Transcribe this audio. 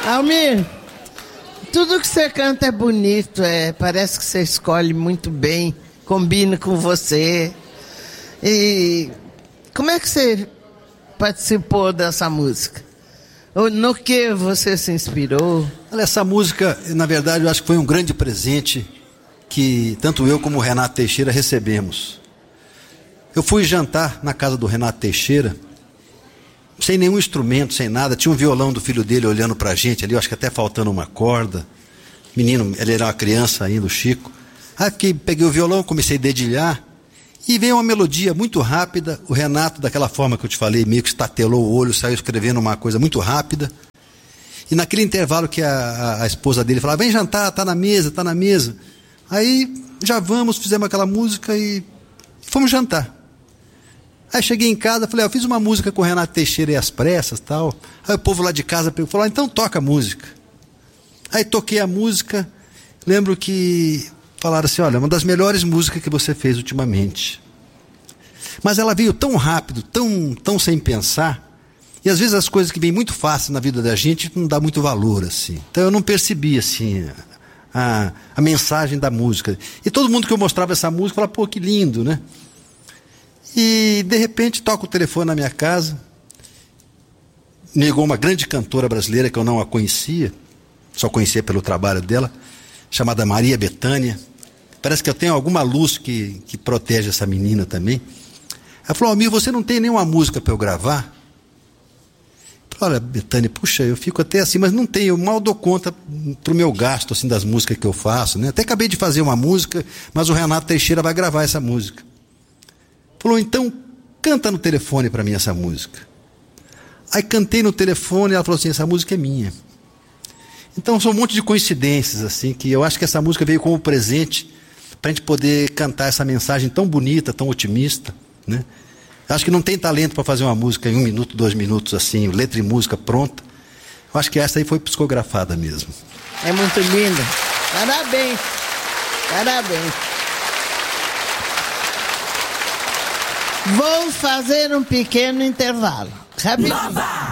Almir, tudo que você canta é bonito, parece que você escolhe muito bem, combina com você. E como é que você participou dessa música? No que você se inspirou? Olha, essa música, na verdade, eu acho que foi um grande presente que tanto eu como o Renato Teixeira recebemos. Eu fui jantar na casa do Renato Teixeira, sem nenhum instrumento, sem nada. Tinha um violão do filho dele olhando pra gente ali, eu acho que até faltando uma corda. Menino, ele era uma criança ainda, o Chico. Aí peguei o violão, comecei a dedilhar, e veio uma melodia muito rápida. O Renato, daquela forma que eu te falei, meio que estatelou o olho, saiu escrevendo uma coisa muito rápida. E naquele intervalo que a esposa dele falava, vem jantar, tá na mesa. Aí já vamos, fizemos aquela música e fomos jantar. Aí cheguei em casa, falei, eu fiz uma música com o Renato Teixeira e as pressas e tal. Aí o povo lá de casa falou, então toca a música. Aí toquei a música, lembro que falaram assim, olha, uma das melhores músicas que você fez ultimamente. Mas ela veio tão rápido, tão sem pensar, e às vezes as coisas que vêm muito fácil na vida da gente não dá muito valor, assim. Então eu não percebi, assim, a mensagem da música. E todo mundo que eu mostrava essa música falava, pô, que lindo, né? E de repente toca o telefone na minha casa, me ligou uma grande cantora brasileira que eu não a conhecia, só conhecia pelo trabalho dela, chamada Maria Bethânia. Parece que eu tenho alguma luz que protege essa menina também. Ela falou, Almir, você não tem nenhuma música para eu gravar? Eu falei, olha, Bethânia, puxa, eu fico até assim, mas não tenho, eu mal dou conta pro meu gasto assim, das músicas que eu faço, né? Até acabei de fazer uma música, mas o Renato Teixeira vai gravar essa música. Falou, então canta no telefone para mim essa música. Aí cantei no telefone e ela falou assim, essa música é minha. Então são um monte de coincidências assim, que eu acho que essa música veio como presente para a gente poder cantar essa mensagem tão bonita, tão otimista, né? Eu acho que não tem talento para fazer uma música em 1 minuto, 2 minutos assim, letra e música pronta. Eu acho que essa aí foi psicografada mesmo. É muito linda. Parabéns. Vou fazer um pequeno intervalo. Rapidinho.